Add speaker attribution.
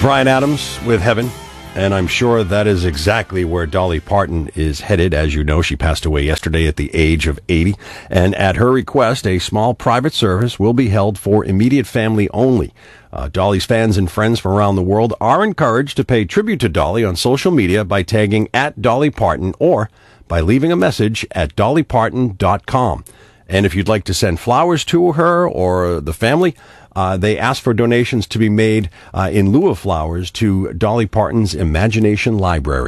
Speaker 1: Bryan Adams with Heaven, and I'm sure that is exactly where Dolly Parton is headed. As you know, she passed away yesterday at the age of 80, and at her request, a small private service will be held for immediate family only. Dolly's fans and friends from around the world are encouraged to pay tribute to Dolly on social media by tagging at Dolly Parton or by leaving a message at dollyparton.com. And if you'd like to send flowers to her or the family, they ask for donations to be made in lieu of flowers to Dolly Parton's Imagination Library.